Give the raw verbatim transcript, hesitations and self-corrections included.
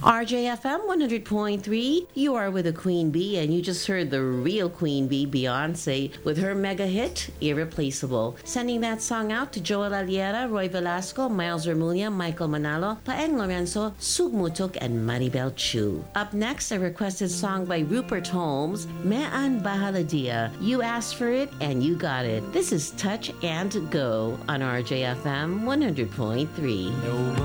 R J F M one hundred point three, you are with the Queen Bee, and you just heard the real Queen Bee, Beyonce, with her mega hit, Irreplaceable. Sending that song out to Joel Aliera, Roy Velasco, Miles Vermulya, Michael Manalo, Paeng Lorenzo, Sugmutuk, and Maribel Chu. Up next, a requested song by Rupert Holmes, Mean Bahaladia. You asked for it, and you got it. This is Touch and Go on R J F M one hundred point three.